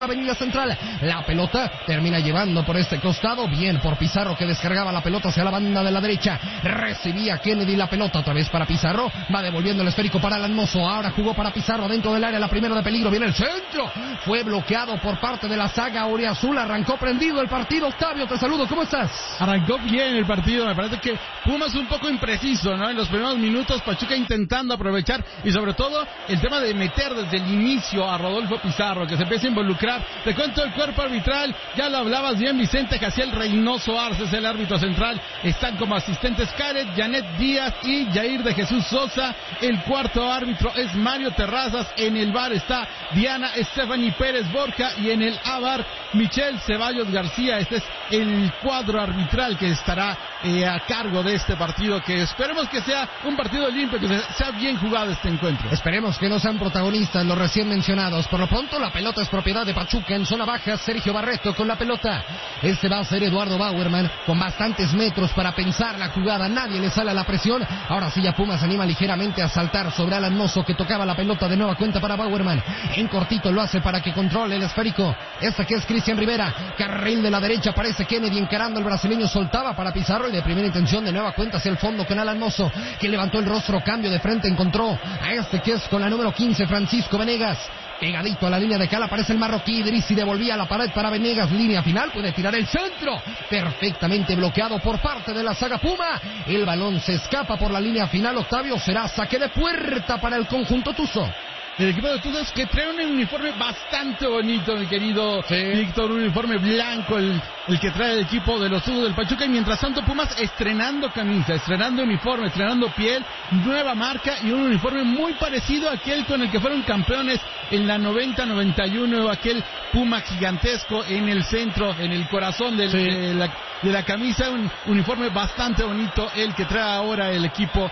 Avenida Central, la pelota termina llevando por este costado, bien por Pizarro que descargaba la pelota hacia la banda de la derecha, recibía Kennedy la pelota otra vez para Pizarro, va devolviendo el esférico para Alan Mozo, ahora jugó para Pizarro dentro del área, la primera de peligro, viene el centro, fue bloqueado por parte de la saga auriazul, arrancó prendido el partido. Octavio, te saludo, ¿cómo estás? Arrancó bien el partido, me parece que Pumas un poco impreciso, ¿no? En los primeros minutos, Pachuca intentando aprovechar y sobre todo el tema de meter desde el inicio a Rodolfo Pizarro, que se empieza a involucrar. Te cuento el cuerpo arbitral, ya lo hablabas bien, Vicente Jaciel Reynoso Arce es el árbitro central, están como asistentes Caret, Janet Díaz y Jair de Jesús Sosa, el cuarto árbitro es Mario Terrazas, en el VAR está Diana Stephanie Pérez Borja y en el AVAR Michelle Ceballos García. Este es el cuadro arbitral que estará a cargo de este partido, que esperemos que sea un partido limpio, que sea bien jugado este encuentro. Esperemos que no sean protagonistas los recién mencionados. Por lo pronto la pelota es propiedad de Pachuca en zona baja, Sergio Barreto con la pelota. Este va a ser Eduardo Bauerman con bastantes metros para pensar la jugada, nadie le sale a la presión. Ahora sí ya Pumas anima ligeramente a saltar sobre Alan Mozo, que tocaba la pelota de nueva cuenta para Bauerman. En cortito lo hace para que controle el esférico. Esta que es Cristian Rivera, carril de la derecha, aparece Kennedy encarando el brasileño, soltaba para Pizarro y de primera intención de nueva cuenta hacia el fondo con Alan Mozo, que levantó el rostro, cambio de frente, encontró a este que es con la número 15, Francisco Venegas. Pegadito a la línea de cal aparece el marroquí, Idrissi devolvía la pared para Venegas, línea final, puede tirar el centro, perfectamente bloqueado por parte de la saga Puma, el balón se escapa por la línea final. Octavio, será saque de puerta para el conjunto tuzo. El equipo de Tuzos, que trae un uniforme bastante bonito, mi querido Víctor, un uniforme blanco, el que trae el equipo de los Tuzos del Pachuca, y mientras tanto Pumas estrenando camisa, estrenando uniforme, estrenando piel, nueva marca y un uniforme muy parecido a aquel con el que fueron campeones en la 90-91, aquel Puma gigantesco en el centro, en el corazón de la camisa, un uniforme bastante bonito el que trae ahora el equipo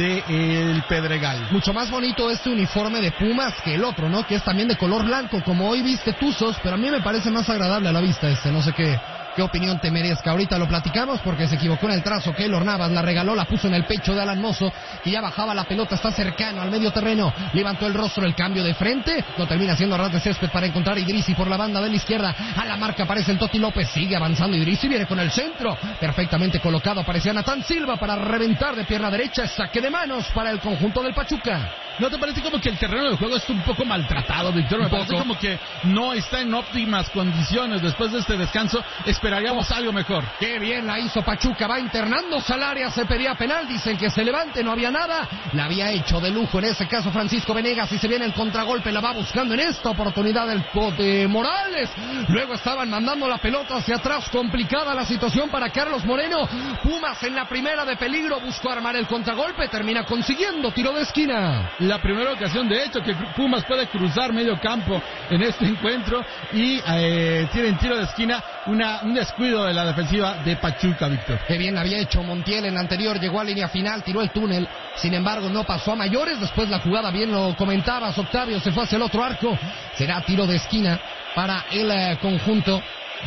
del Pedregal. Mucho más bonito este uniforme de Pumas que el otro, ¿no? Que es también de color blanco, como hoy viste Tuzos, pero a mí me parece más agradable a la vista no sé qué opinión te merezca. Ahorita lo platicamos porque se equivocó en el trazo. Keylor Navas la regaló, la puso en el pecho de Alan Mozo, que ya bajaba la pelota, está cercano al medio terreno, levantó el rostro, el cambio de frente, lo termina haciendo a ras de césped para encontrar a Idrissi por la banda de la izquierda, a la marca aparece el Toti López, sigue avanzando Idrissi, viene con el centro, perfectamente colocado, aparecía Natán Silva para reventar de pierna derecha, saque de manos para el conjunto del Pachuca. ¿No te parece como que el terreno de juego está un poco maltratado, Víctor? Me parece como que no está en óptimas condiciones después de este descanso. Esperaríamos algo mejor. Qué bien la hizo Pachuca, va internandose al área, se pedía penal, dicen que se levante, no había nada. La había hecho de lujo en ese caso Francisco Venegas y se viene el contragolpe, la va buscando en esta oportunidad el de Morales. Luego estaban mandando la pelota hacia atrás, complicada la situación para Carlos Moreno. Pumas en la primera de peligro, buscó armar el contragolpe, termina consiguiendo tiro de esquina. La primera ocasión, de hecho, que Pumas puede cruzar medio campo en este encuentro y tienen tiro de esquina, un descuido de la defensiva de Pachuca, Víctor. Qué bien había hecho Montiel en la anterior, llegó a línea final, tiró el túnel, sin embargo no pasó a mayores. Después la jugada, bien lo comentabas, Octavio, se fue hacia el otro arco, será tiro de esquina para el conjunto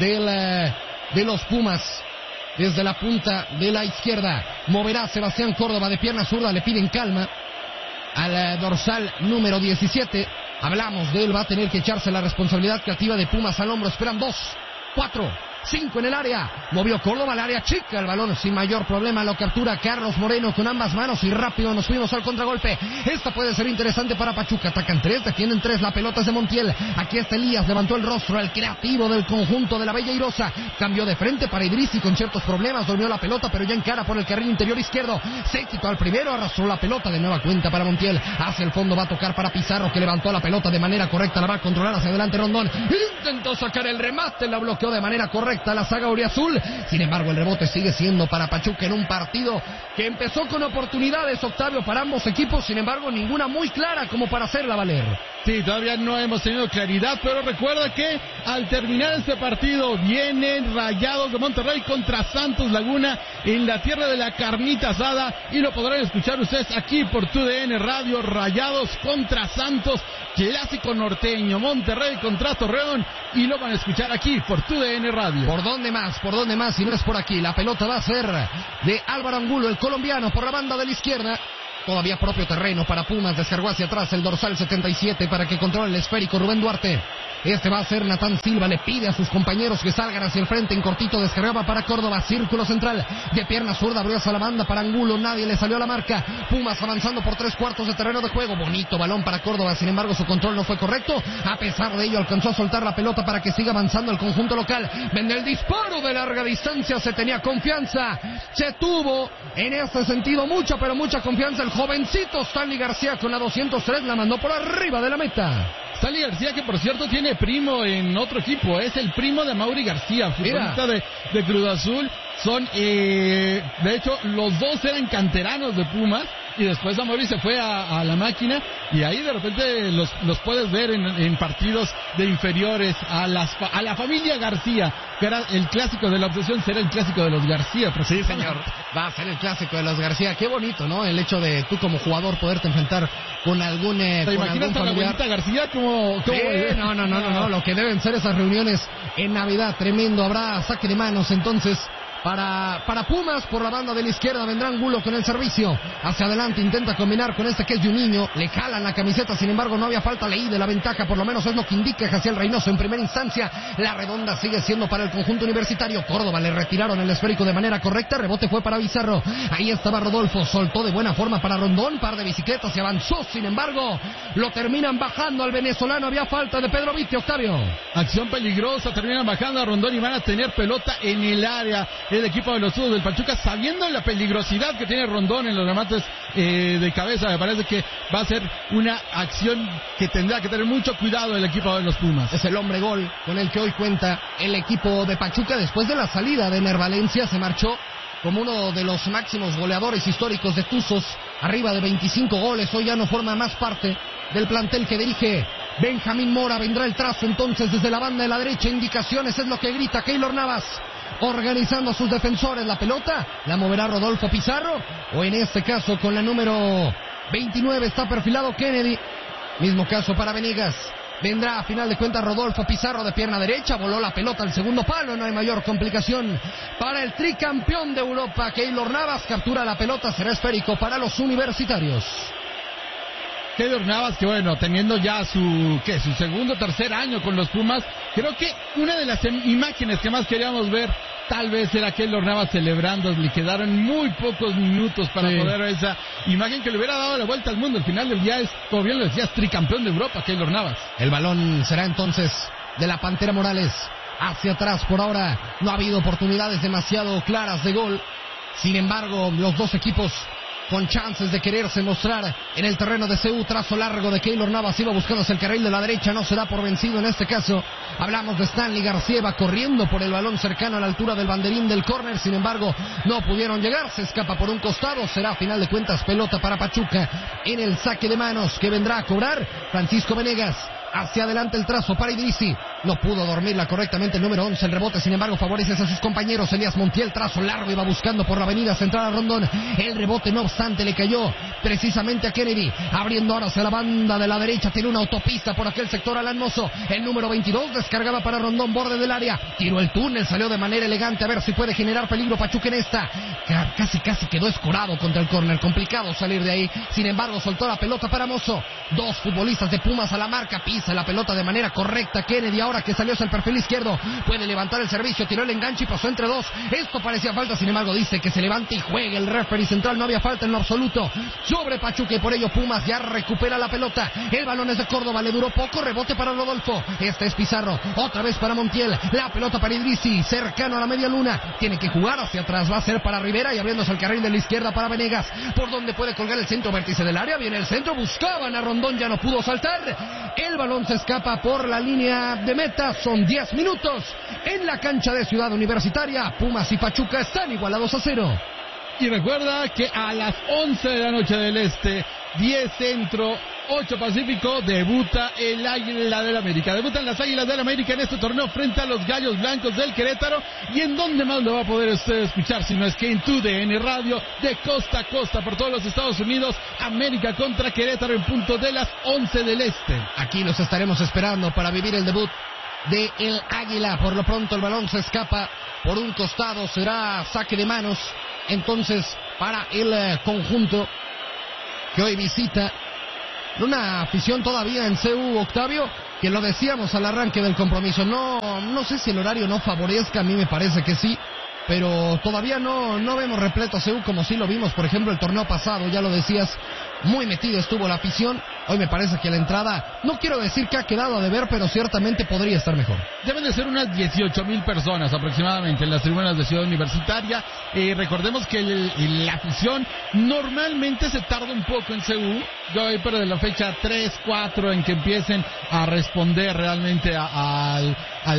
de los Pumas. Desde la punta de la izquierda moverá Sebastián Córdoba de pierna zurda, le piden calma al dorsal número 17. Hablamos de él, va a tener que echarse la responsabilidad creativa de Pumas al hombro. Esperan 2, 4, 5 en el área. Movió Córdoba al área chica, el balón sin mayor problema lo captura Carlos Moreno con ambas manos y rápido nos fuimos al contragolpe. Esta puede ser interesante para Pachuca. Atacan 3, detienen 3, la pelota es de Montiel. Aquí está Elías, levantó el rostro, el creativo del conjunto de la Bella Irosa. Cambió de frente para Idrissi con ciertos problemas, dormió la pelota pero ya encara por el carril interior izquierdo. Se quitó al primero, arrastró la pelota de nueva cuenta para Montiel. Hacia el fondo va a tocar para Pizarro, que levantó la pelota de manera correcta, la va a controlar hacia adelante Rondón. Intentó sacar el remate, la bloqueó de manera correcta la saga auriazul. Sin embargo, el rebote sigue siendo para Pachuca en un partido que empezó con oportunidades, Octavio, para ambos equipos. Sin embargo, ninguna muy clara como para hacerla valer. Sí, todavía no hemos tenido claridad, pero recuerda que al terminar este partido vienen Rayados de Monterrey contra Santos Laguna en la tierra de la carnita asada y lo podrán escuchar ustedes aquí por TUDN Radio. Rayados contra Santos, clásico norteño, Monterrey contra Torreón, y lo van a escuchar aquí por TUDN Radio. ¿Por dónde más? ¿Por dónde más? Si no es por aquí. La pelota va a ser de Álvaro Angulo, el colombiano, por la banda de la izquierda. Todavía propio terreno para Pumas, descargó hacia atrás el dorsal 77 para que controle el esférico Rubén Duarte. Este va a ser Natán Silva, le pide a sus compañeros que salgan hacia el frente en cortito, descargaba para Córdoba, círculo central, de pierna zurda abrió hacia la banda para Angulo, nadie le salió a la marca. Pumas avanzando por 3/4 de terreno de juego, bonito balón para Córdoba, sin embargo su control no fue correcto, a pesar de ello alcanzó a soltar la pelota para que siga avanzando el conjunto local. Vende el disparo de larga distancia, se tenía confianza, se tuvo en este sentido mucha, pero mucha confianza el jovencito Stanley García con la 203, la mandó por arriba de la meta. Stanley García, que por cierto tiene primo en otro equipo, es el primo de Mauri García, futbolista de Cruz Azul. Son, de hecho, los dos eran canteranos de Pumas y después Amaury se fue a la máquina y ahí de repente los puedes ver en partidos de inferiores a la familia García, que era el clásico de la obsesión, será el clásico de los García. Sí, señor, va a ser el clásico de los García. Qué bonito, ¿no? El hecho de tú como jugador poderte enfrentar con algún ¿te imaginas a la abuelita García como sí, no, lo que deben ser esas reuniones en Navidad, tremendo. Habrá saque de manos entonces para Pumas. Por la banda de la izquierda vendrá Angulo con el servicio hacia adelante, intenta combinar con este que es Juninho, le jalan la camiseta, sin embargo no había falta, leí de la ventaja, por lo menos es lo que indica Jaciel Reynoso en primera instancia. La redonda sigue siendo para el conjunto universitario. Córdoba le retiraron el esférico de manera correcta, rebote fue para Bizarro, ahí estaba Rodolfo, soltó de buena forma para Rondón, par de bicicletas y avanzó, sin embargo lo terminan bajando al venezolano, había falta de Pedro Vitti. Octavio, acción peligrosa, terminan bajando a Rondón y van a tener pelota en el área el equipo de los Tuzos del Pachuca, sabiendo la peligrosidad que tiene Rondón en los remates de cabeza. Me parece que va a ser una acción que tendrá que tener mucho cuidado el equipo de los Pumas. Es el hombre gol con el que hoy cuenta el equipo de Pachuca. Después de la salida de Ener Valencia se marchó como uno de los máximos goleadores históricos de Tuzos, arriba de 25 goles, hoy ya no forma más parte del plantel que dirige Benjamín Mora. Vendrá el trazo entonces desde la banda de la derecha, indicaciones, es lo que grita Keylor Navas, organizando a sus defensores. La pelota la moverá Rodolfo Pizarro, o en este caso con la número 29 está perfilado Kennedy. Mismo caso para Venegas. Vendrá a final de cuentas Rodolfo Pizarro de pierna derecha, voló la pelota al segundo palo, no hay mayor complicación para el tricampeón de Europa. Keylor Navas captura la pelota, será esférico para los universitarios. Keylor Navas, que bueno, teniendo ya su segundo o tercer año con los Pumas, creo que una de las imágenes que más queríamos ver tal vez era Keylor Navas celebrando. Le quedaron muy pocos minutos para poder ver esa imagen que le hubiera dado la vuelta al mundo. Al final del día es, como bien lo decías, tricampeón de Europa, Keylor Navas. El balón será entonces de la Pantera Morales hacia atrás. Por ahora no ha habido oportunidades demasiado claras de gol, sin embargo los dos equipos con chances de quererse mostrar en el terreno de CU. Trazo largo de Keylor Navas, iba buscando hacia el carril de la derecha, no se da por vencido en este caso. Hablamos de Stanley García, va corriendo por el balón cercano a la altura del banderín del córner, sin embargo no pudieron llegar, se escapa por un costado, será a final de cuentas pelota para Pachuca en el saque de manos que vendrá a cobrar Francisco Venegas. Hacia adelante el trazo para Idrissi, no pudo dormirla correctamente el número 11, el rebote sin embargo favorece a sus compañeros. Elías Montiel, trazo largo, iba buscando por la avenida central a Rondón, el rebote no obstante le cayó precisamente a Kennedy, abriendo ahora hacia la banda de la derecha, tiene una autopista por aquel sector Alan Mozo, el número 22 descargaba para Rondón, borde del área, tiró el túnel, salió de manera elegante, a ver si puede generar peligro Pachuca en esta, casi quedó escorado contra el córner, complicado salir de ahí, sin embargo soltó la pelota para Mozo, dos futbolistas de Pumas a la marca, pisa la pelota de manera correcta Kennedy, ahora que salió hacia el perfil izquierdo, puede levantar el servicio, tiró el enganche y pasó entre dos, esto parecía falta, sin embargo dice que se levante y juegue el referee central, no había falta en lo absoluto sobre Pachuca y por ello Pumas ya recupera la pelota, el balón es de Córdoba, le duró poco, rebote para Rodolfo, este es Pizarro, otra vez para Montiel, la pelota para Idrissi, cercano a la media luna, tiene que jugar hacia atrás, va a ser para Rivera y abriéndose al carril de la izquierda para Venegas, por donde puede colgar el centro, vértice del área, viene el centro, buscaban a Rondón, ya no pudo saltar, el balón se escapa por la línea de meta, son 10 minutos en la cancha de Ciudad Universitaria, Pumas y Pachuca están igualados a 0. Y recuerda que a las 11 de la noche del Este, 10 Centro, 8 Pacífico, debuta el Águila del América. Debutan las Águilas del América en este torneo frente a los Gallos Blancos del Querétaro. ¿Y en dónde más lo va a poder usted escuchar? Si no es que en TUDN Radio, de costa a costa por todos los Estados Unidos. América contra Querétaro en punto de las 11 del Este. Aquí los estaremos esperando para vivir el debut de el Águila. Por lo pronto el balón se escapa por un costado, será saque de manos entonces para el conjunto que hoy visita una afición todavía en CU, Octavio, que lo decíamos al arranque del compromiso. No sé si el horario no favorezca, a mí me parece que sí, pero todavía no vemos repleto a CU como sí lo vimos, por ejemplo, el torneo pasado, ya lo decías, muy metido estuvo la afición. Hoy me parece que la entrada, no quiero decir que ha quedado a deber, pero ciertamente podría estar mejor. Deben de ser unas 18,000 personas aproximadamente en las tribunas de Ciudad Universitaria. Recordemos que la afición normalmente se tarda un poco en CU, pero de la fecha 3, 4 en que empiecen a responder realmente al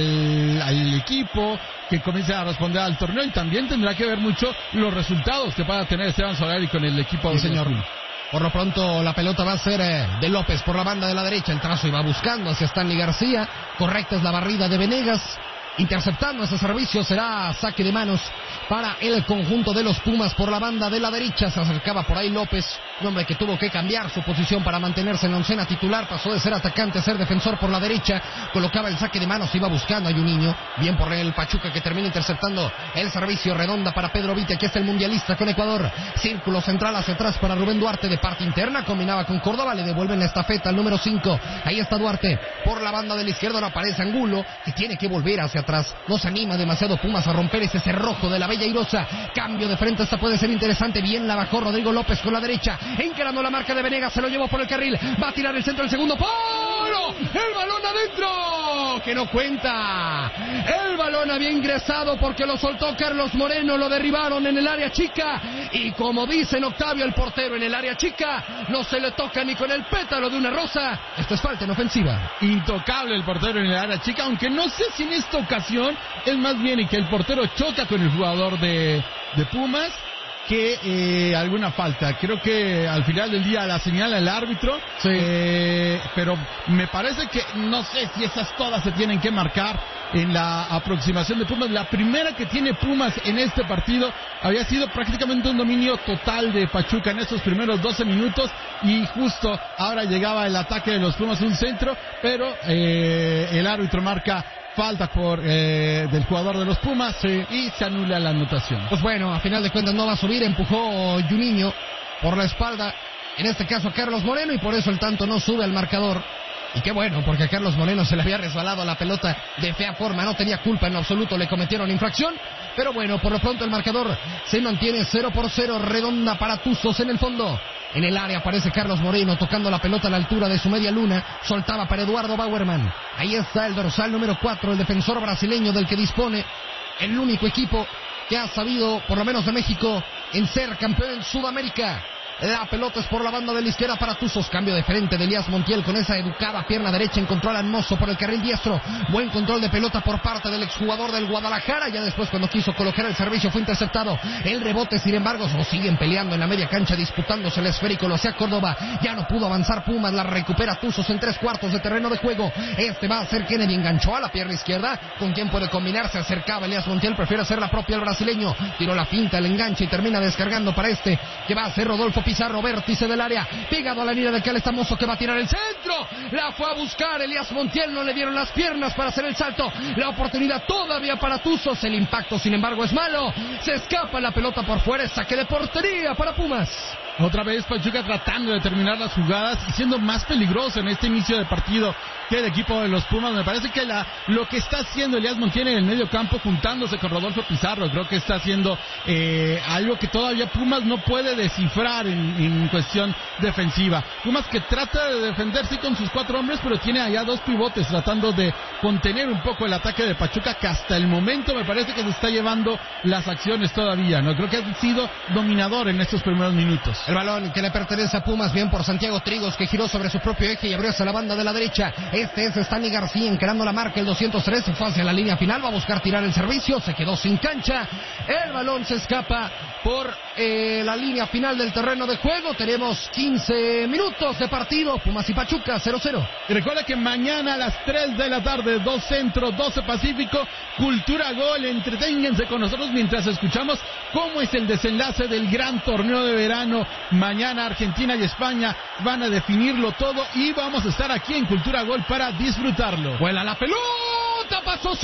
equipo, que comience a responder al torneo, y también tendrá que ver mucho los resultados que pueda tener Esteban Solari con el equipo de señor. Por lo pronto la pelota va a ser de López por la banda de la derecha, el trazo iba buscando hacia Stanley García, correcta es la barrida de Venegas, interceptando ese servicio, será saque de manos para el conjunto de los Pumas por la banda de la derecha. Se acercaba por ahí López, un hombre que tuvo que cambiar su posición para mantenerse en la oncena titular, pasó de ser atacante a ser defensor por la derecha, colocaba el saque de manos, iba buscando, hay un niño, bien por el Pachuca que termina interceptando el servicio, redonda para Pedro Vite, aquí está el mundialista con Ecuador, círculo central hacia atrás para Rubén Duarte, de parte interna, combinaba con Córdoba, le devuelven la estafeta al número 5, ahí está Duarte, por la banda de la izquierda no aparece Angulo, que tiene que volver hacia atrás, no se anima demasiado Pumas a romper ese cerrojo de la Bella Airosa, cambio de frente, esta puede ser interesante, bien la bajó Rodrigo López con la derecha, encarando la marca de Venegas, se lo llevó por el carril, va a tirar el centro del segundo polo, el balón adentro, que no cuenta, el balón había ingresado porque lo soltó Carlos Moreno, lo derribaron en el área chica, y como dicen Octavio, el portero en el área chica, no se le toca ni con el pétalo de una rosa, esto es falta en ofensiva. Intocable el portero en el área chica, aunque no sé si en esta ocasión es más bien y que el portero choca con el jugador de Pumas que alguna falta. Creo que al final del día la señala el árbitro, sí. Pero me parece que no sé si esas todas se tienen que marcar en la aproximación de Pumas. La primera que tiene Pumas en este partido había sido prácticamente un dominio total de Pachuca en estos primeros 12 minutos y justo ahora llegaba el ataque de los Pumas, un centro, pero el árbitro marca falta del jugador de los Pumas, sí, y se anula la anotación. Pues bueno, a final de cuentas no va a subir, empujó Juninho por la espalda, en este caso a Carlos Moreno, y por eso el tanto no sube al marcador. Y qué bueno, porque a Carlos Moreno se le había resbalado la pelota de fea forma, no tenía culpa en lo absoluto, le cometieron infracción, pero bueno, por lo pronto el marcador se mantiene 0-0, redonda para Tuzos en el fondo. En el área aparece Carlos Moreno tocando la pelota a la altura de su media luna, soltaba para Eduardo Bauerman. Ahí está el dorsal número 4, el defensor brasileño del que dispone el único equipo que ha sabido, por lo menos de México, en ser campeón en Sudamérica. La pelota es por la banda de la izquierda para Tuzos, cambio de frente de Elías Montiel con esa educada pierna derecha, encontró al Hermoso por el carril diestro, buen control de pelota por parte del exjugador del Guadalajara, ya después cuando quiso colocar el servicio fue interceptado, el rebote sin embargo lo siguen peleando en la media cancha disputándose el esférico, lo hacía Córdoba, ya no pudo avanzar Pumas, la recupera Tuzos en 3/4 de terreno de juego, este va a ser Kennedy, enganchó a la pierna izquierda, con quien puede combinar, se acercaba Elías Montiel, prefiere hacer la propia el brasileño, tiró la finta, el enganche y termina descargando para este, que va a ser Rodolfo Pizarro, vértice del área, pegado a la línea de Cal Mozo que va a tirar el centro, la fue a buscar Elías Montiel, no le dieron las piernas para hacer el salto, la oportunidad todavía para Tuzos, el impacto sin embargo es malo, se escapa la pelota por fuera, saque de portería para Pumas. Otra vez Pachuca tratando de terminar las jugadas y siendo más peligroso en este inicio de partido que el equipo de los Pumas. Me parece que lo que está haciendo Elías Montiel en el medio campo juntándose con Rodolfo Pizarro, creo que está haciendo algo que todavía Pumas no puede descifrar en cuestión defensiva. Pumas que trata de defenderse con sus 4 hombres, pero tiene allá 2 pivotes tratando de contener un poco el ataque de Pachuca, que hasta el momento me parece que se está llevando las acciones todavía, ¿no? Creo que ha sido dominador en estos primeros minutos. El balón que le pertenece a Pumas, bien por Santiago Trigos, que giró sobre su propio eje y abrió hacia la banda de la derecha. Este es Stanley García encarando la marca, el 203, se fue hacia la línea final, va a buscar tirar el servicio, se quedó sin cancha. El balón se escapa por la línea final del terreno de juego. Tenemos 15 minutos de partido, Pumas y Pachuca, 0-0. Y recuerda que mañana a las 3 de la tarde, 2 Centro, 12 Pacífico, Cultura Gol, entreténganse con nosotros mientras escuchamos cómo es el desenlace del gran torneo de verano. Mañana Argentina y España van a definirlo todo y vamos a estar aquí en Cultura Gol para disfrutarlo. Vuela la pelota pelota pasó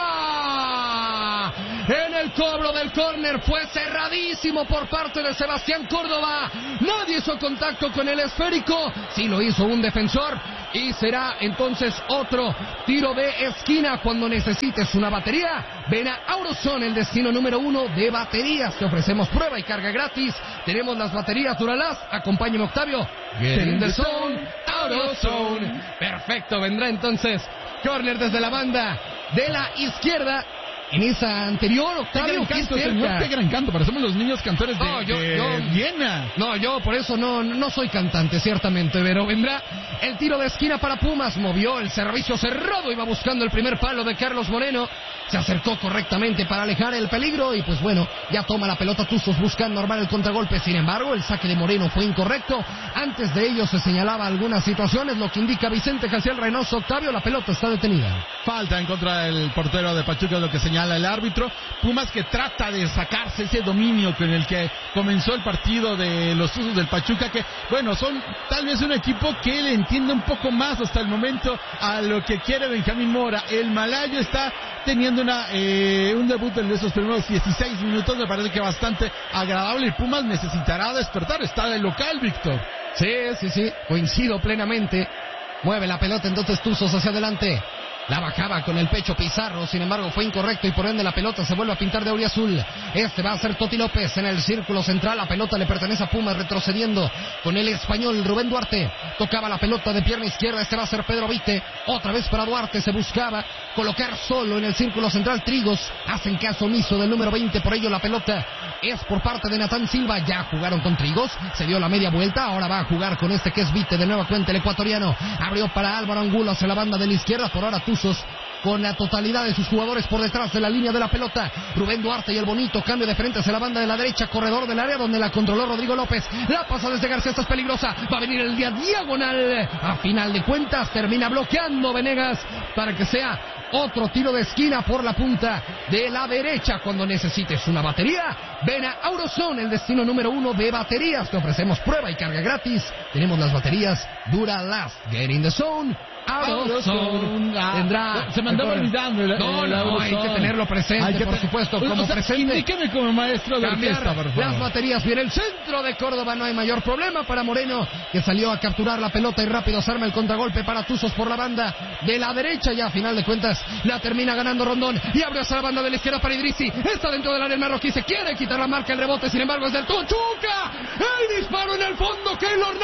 cerca. En el cobro del córner fue cerradísimo por parte de Sebastián Córdoba. Nadie hizo contacto con el esférico. Sí lo hizo un defensor. Y será entonces otro tiro de esquina cuando necesites una batería. Ven a AutoZone, el destino número 1 de baterías. Te ofrecemos prueba y carga gratis. Tenemos las baterías Duralast. Acompáñame, Octavio. Get in the zone, AutoZone. Perfecto, vendrá entonces córner desde la banda de la izquierda. En esa anterior, Octavio, qué gran canto, parecemos los niños cantores de Viena. No, yo por eso no soy cantante, ciertamente, pero vendrá el tiro de esquina para Pumas, movió el servicio cerrado, iba buscando el primer palo de Carlos Moreno, se acercó correctamente para alejar el peligro y pues bueno, ya toma la pelota Tuzos buscando armar el contragolpe. Sin embargo, el saque de Moreno fue incorrecto. Antes de ello se señalaba algunas situaciones, lo que indica Vicente Jaciel Reynoso. Octavio, la pelota está detenida. Falta en contra del portero de Pachuca, lo que señala el árbitro. Pumas que trata de sacarse ese dominio con el que comenzó el partido de los Tuzos del Pachuca, que bueno, son tal vez un equipo que le entiende un poco más hasta el momento a lo que quiere Benjamín Mora. El malayo está teniendo un debut en esos primeros 16 minutos, me parece que bastante agradable, y Pumas necesitará despertar, está de local, Víctor. Sí, coincido plenamente. Mueve la pelota entonces Tuzos hacia adelante. La bajaba con el pecho Pizarro, sin embargo fue incorrecto y por ende la pelota se vuelve a pintar de auriazul. Este va a ser Toti López en el círculo central, la pelota le pertenece a Pumas, retrocediendo con el español Rubén Duarte. Tocaba la pelota de pierna izquierda, este va a ser Pedro Vite, otra vez para Duarte, se buscaba colocar solo en el círculo central Trigos, hacen caso omiso del número 20, por ello la pelota es por parte de Natán Silva. Ya jugaron con Trigos, se dio la media vuelta, ahora va a jugar con este que es Vite, de nueva cuenta el ecuatoriano, abrió para Álvaro Angulo hacia la banda de la izquierda, por ahora Tuzos con la totalidad de sus jugadores por detrás de la línea de la pelota. Rubén Duarte y el bonito cambio de frente hacia la banda de la derecha, corredor del área donde la controló Rodrigo López. La pasa desde García, esta es peligrosa, va a venir el día diagonal. A final de cuentas termina bloqueando Venegas para que sea otro tiro de esquina por la punta de la derecha. Cuando necesites una batería, ven a AutoZone, el destino número 1 de baterías. Te ofrecemos prueba y carga gratis. Tenemos las baterías Duralast. Get in the zone, AutoZone. Se me andaba olvidando No, hay que tenerlo presente, por supuesto, como presente. Indíqueme como maestro de orquesta, por favor. Las baterías, viene el centro de Córdoba, no hay mayor problema para Moreno, que salió a capturar la pelota y rápido se arma el contragolpe para Tuzos por la banda de la derecha. Ya a final de cuentas la termina ganando Rondón y abre hacia la banda de la izquierda para Idrissi. Está dentro del área el marroquí, se quiere quitar la marca, el rebote, sin embargo es del Pachuca. El disparo en el fondo, Keylor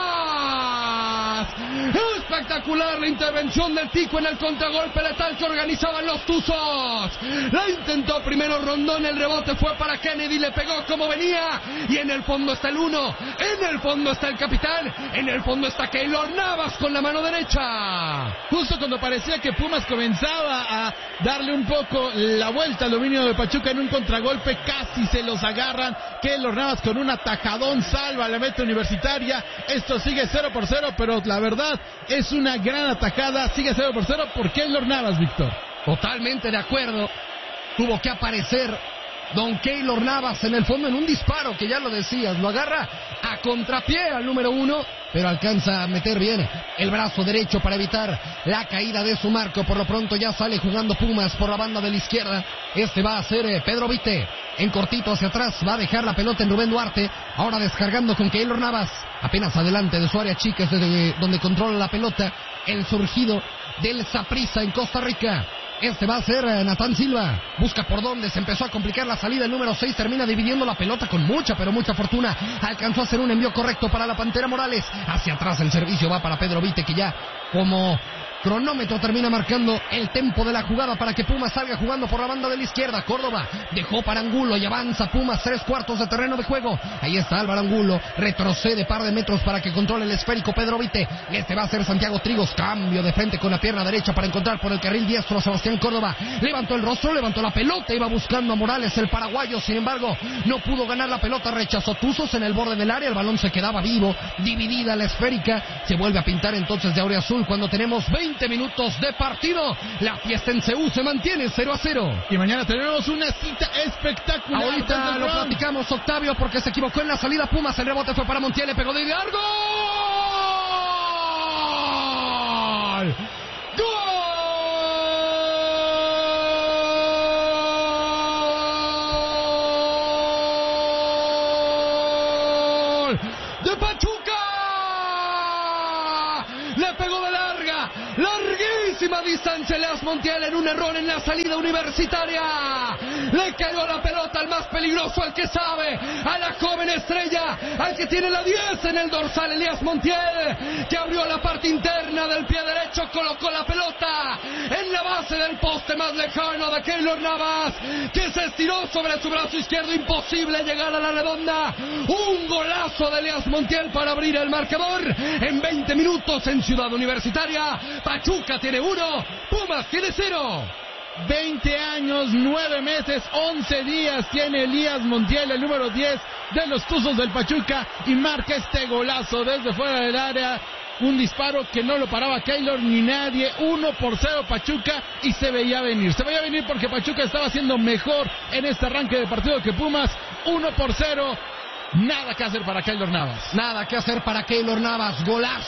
Navas. Espectacular la intervención del Tico en el contragolpe letal que organizaban los Tuzos. La intentó primero Rondón, el rebote fue para Kennedy, le pegó como venía y en el fondo está el 1, en el fondo está el capitán, en el fondo está Keylor Navas con la mano derecha. Justo cuando parecía que Pumas comenzaba a darle un poco la vuelta al dominio de Pachuca en un contragolpe, casi se los agarran. Keylor Navas con un atajadón salva la meta Universitaria. Esto sigue 0-0, pero la verdad es una gran atajada. Sigue 0-0 por Keylor Navas, Víctor. Totalmente de acuerdo. Tuvo que aparecer don Keylor Navas en el fondo en un disparo que ya lo decías, lo agarra a contrapié al número 1, pero alcanza a meter bien el brazo derecho para evitar la caída de su marco. Por lo pronto ya sale jugando Pumas por la banda de la izquierda. Este va a ser Pedro Vite. En cortito hacia atrás va a dejar la pelota en Rubén Duarte. Ahora descargando con Keylor Navas. Apenas adelante de su área chica, es desde donde controla la pelota el surgido del Saprissa en Costa Rica. Este va a ser Natán Silva. Busca por dónde, se empezó a complicar la salida. El número 6 termina dividiendo la pelota con mucha, pero mucha fortuna. Alcanzó a hacer un envío correcto para la Pantera Morales. Hacia atrás el servicio va para Pedro Vite, que ya como cronómetro termina marcando el tempo de la jugada para que Pumas salga jugando por la banda de la izquierda. Córdoba dejó para Angulo y avanza Pumas 3/4 de terreno de juego. Ahí está Álvaro Angulo, retrocede par de metros para que controle el esférico Pedro Vite. Este va a ser Santiago Trigos, cambio de frente con la pierna derecha para encontrar por el carril diestro a Sebastián Córdoba. Levantó el rostro, levantó la pelota, iba buscando a Morales, el paraguayo, sin embargo no pudo ganar la pelota, rechazó Tuzos en el borde del área, el balón se quedaba vivo, dividida la esférica, se vuelve a pintar entonces de auriazul cuando tenemos 20 minutos de partido. La fiesta en CU se mantiene 0-0. Y mañana tenemos una cita espectacular. Ahorita lo platicamos, Octavio, porque se equivocó en la salida Pumas. El rebote fue para Montiel, le pegó de largo. ¡Gol! máxima distancia. Elias Montiel en un error en la salida universitaria. Le cayó la pelota al más peligroso, al que sabe, a la joven estrella, al que tiene la 10 en el dorsal, Elias Montiel, que abrió la parte interna del pie derecho, colocó la pelota en la base del poste más lejano de Keylor Navas, que se estiró sobre su brazo izquierdo. Imposible llegar a la redonda. Un golazo de Elias Montiel para abrir el marcador en 20 minutos en Ciudad Universitaria. Pachuca tiene 1, Pumas tiene 0. 20 años, 9 meses, 11 días tiene Elias Montiel, el número 10 de los Tuzos del Pachuca, y marca este golazo desde fuera del área. Un disparo que no lo paraba Keylor ni nadie. 1-0 Pachuca, y se veía venir porque Pachuca estaba haciendo mejor en este arranque de partido que Pumas. 1-0. Nada que hacer para Keylor Navas. Nada que hacer para Keylor Navas.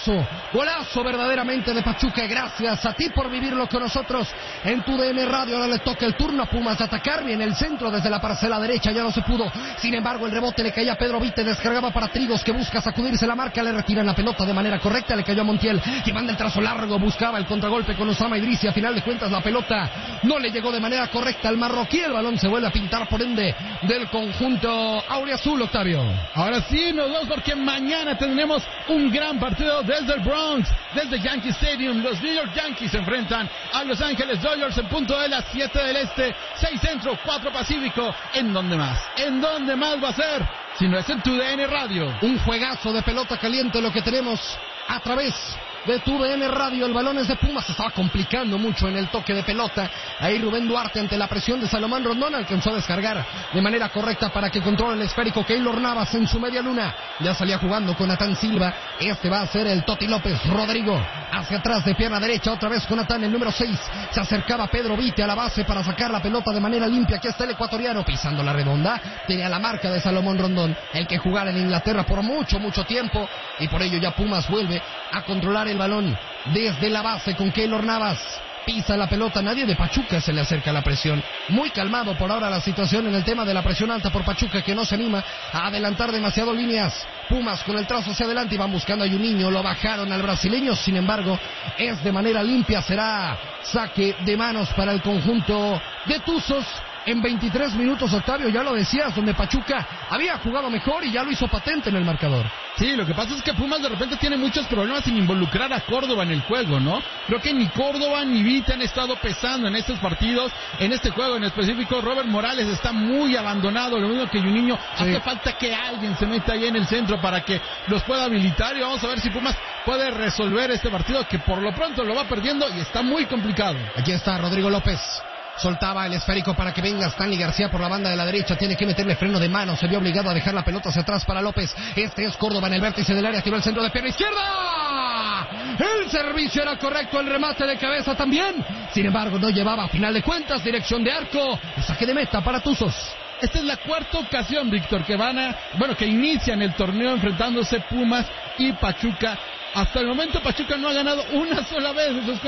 Golazo verdaderamente de Pachuca. Gracias a ti por vivirlo con nosotros en tu DN Radio. Ahora le toca el turno a Pumas de atacar. Bien el centro desde la parcela derecha, ya no se pudo. Sin embargo, el rebote le caía a Pedro Vite. Descargaba para Trigos, que busca sacudirse la marca. Le retiran la pelota de manera correcta. Le cayó a Montiel, que manda el trazo largo. Buscaba el contragolpe con Osama Idrissi. A final de cuentas, la pelota no le llegó de manera correcta al marroquí. El balón se vuelve a pintar por ende del conjunto auriazul, Octavio. Ahora sí, nos vamos porque mañana tendremos un gran partido desde el Bronx, desde Yankee Stadium. Los New York Yankees se enfrentan a Los Ángeles Dodgers en punto de las 7 del Este, 6 Centro, 4 Pacífico. ¿En dónde más? ¿En dónde más va a ser? Si no es en tu DN Radio. Un juegazo de pelota caliente lo que tenemos a través de tu DN Radio. El balón es de Pumas. Se estaba complicando mucho en el toque de pelota. Ahí Rubén Duarte, ante la presión de Salomón Rondón, alcanzó a descargar de manera correcta para que controle el esférico Keylor Navas en su media luna. Ya salía jugando con Natán Silva. Este va a ser el Toti López. Rodrigo hacia atrás de pierna derecha, otra vez con Natán, el número 6. Se acercaba Pedro Vite a la base para sacar la pelota de manera limpia. Aquí está el ecuatoriano pisando la redonda. Tenía la marca de Salomón Rondón, el que jugara en Inglaterra por mucho tiempo, y por ello ya Pumas vuelve a controlar el balón desde la base con Keylor Navas. Pisa la pelota, nadie de Pachuca se le acerca a la presión. Muy calmado por ahora la situación en el tema de la presión alta por Pachuca, que no se anima a adelantar demasiado líneas. Pumas con el trazo hacia adelante y van buscando a Juninho. Lo bajaron al brasileño, sin embargo es de manera limpia. Será saque de manos para el conjunto de Tuzos. En 23 minutos, Octavio, ya lo decías, donde Pachuca había jugado mejor y ya lo hizo patente en el marcador. Sí, lo que pasa es que Pumas de repente tiene muchos problemas sin involucrar a Córdoba en el juego, ¿no? Creo que ni Córdoba ni Vite han estado pesando en estos partidos, en este juego en específico. Robert Morales está muy abandonado, lo mismo que Juninho. Sí. Hace falta que alguien se meta ahí en el centro para que los pueda habilitar, y vamos a ver si Pumas puede resolver este partido, que por lo pronto lo va perdiendo y está muy complicado. Aquí está Rodrigo López. Soltaba el esférico para que venga Stanley García por la banda de la derecha. Tiene que meterle freno de mano. Se vio obligado a dejar la pelota hacia atrás para López. Este es Córdoba en el vértice del área. Tiró el centro de pierna izquierda. El servicio era correcto. El remate de cabeza también. Sin embargo, no llevaba, a final de cuentas, dirección de arco. El saque de meta para Tuzos. Esta es la cuarta ocasión, Víctor, que inician el torneo enfrentándose Pumas y Pachuca. Hasta el momento Pachuca no ha ganado una sola vez esos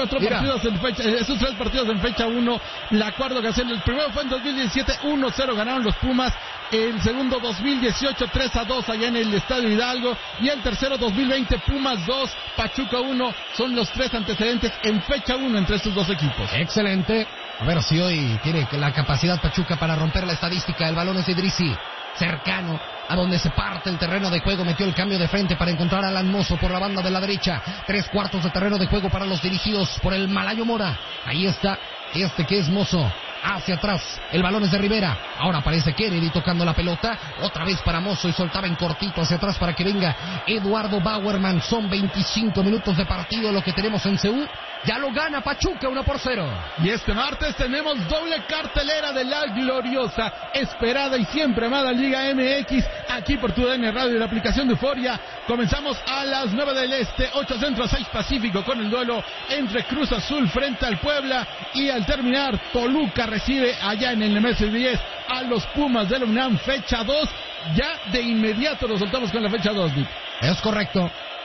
esos 3 partidos en fecha 1. La cuarta ocasión, el primero fue en 2017, 1-0 ganaron los Pumas. El segundo 2018, 3-2 allá en el Estadio Hidalgo. Y el tercero 2020, Pumas 2, Pachuca 1. Son los 3 antecedentes en fecha 1 entre estos dos equipos. Excelente. A ver si hoy tiene la capacidad Pachuca para romper la estadística. El balón es de Idrissi, cercano a donde se parte el terreno de juego. Metió el cambio de frente para encontrar a Alan Mozo por la banda de la derecha. 3/4 de terreno de juego para los dirigidos por el Malayo Mora. Ahí está que es Mozo. Hacia atrás, el balón es de Rivera. Ahora aparece Kennedy tocando la pelota. Otra vez para Mozo y soltaba en cortito hacia atrás para que venga Eduardo Bauerman. Son 25 minutos de partido lo que tenemos en CU. Ya lo gana Pachuca 1-0. Y este martes tenemos doble cartelera de la gloriosa, esperada y siempre amada Liga MX, aquí por tu DN Radio y la aplicación de Euforia. Comenzamos a las 9 del Este, 8 Centro, 6 Pacífico, con el duelo entre Cruz Azul frente al Puebla. Y al terminar, Toluca recibe allá en el Nemesio 10 a los Pumas de la UNAM, fecha 2. Ya de inmediato nos soltamos con la fecha 2, Nick. Es correcto.